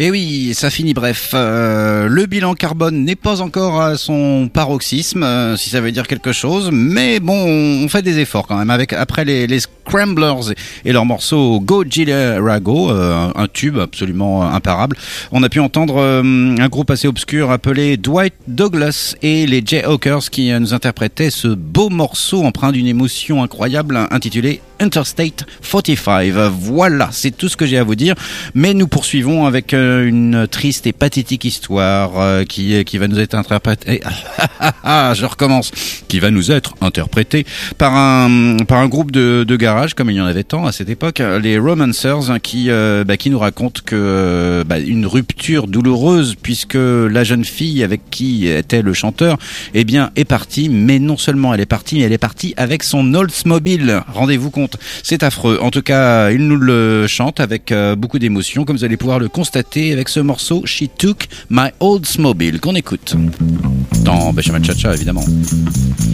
Et oui, ça finit bref. Le bilan carbone n'est pas encore à son paroxysme, si ça veut dire quelque chose, mais bon, on fait des efforts quand même. Après les Scramblers et leur morceau Go Gila Rago, un tube absolument imparable, on a pu entendre un groupe assez obscur appelé Dwight Douglas et les Jayhawkers qui nous interprétaient ce beau morceau empreint d'une émotion incroyable intitulé Interstate 45. Voilà, c'est tout ce que j'ai à vous dire. Mais nous poursuivons avec une triste et pathétique histoire qui va nous être interprétée. Je recommence. Qui va nous être interprétée par un groupe de garage, comme il y en avait tant à cette époque, les Romancers, qui nous racontent que une rupture douloureuse, puisque la jeune fille avec qui était le chanteur, est partie. Mais non seulement elle est partie, mais elle est partie avec son Oldsmobile. Rendez-vous compte. C'est affreux. En tout cas, il nous le chante avec beaucoup d'émotion, comme vous allez pouvoir le constater avec ce morceau She Took My Oldsmobile qu'on écoute dans Béchamal Cha-Cha évidemment.